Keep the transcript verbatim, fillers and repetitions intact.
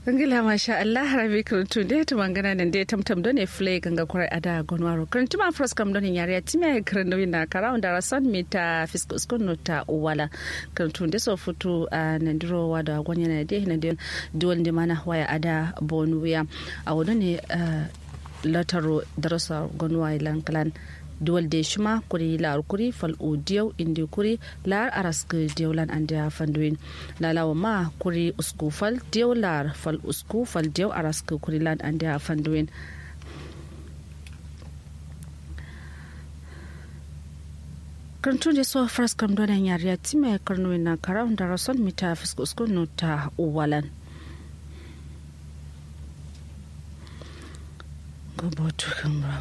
Angila masha Allah rabi kuntu de to mangana nan de tamtam don e flay ganga kurai ada gonwaro kuntu ma fros kam don yare time krendo na kara onda rasan mita fisko skon nota wala kuntu de so futu nan diro wada gonya na de na de duwal de mana waya ada bonuya a wodon ne lataro darasa gonwa ilan kalan duwal de shima kuri la kuri fal odiyo indi kuri lar arask dewlan anda fanduin lalawa ma kuri usku fal dewlar fal usku fal dew arask kuri lan anda fanduin Karantun da so first kam don yariya time karnuin na karawun da rason mita fisko usko nota uwalan gobotu kamra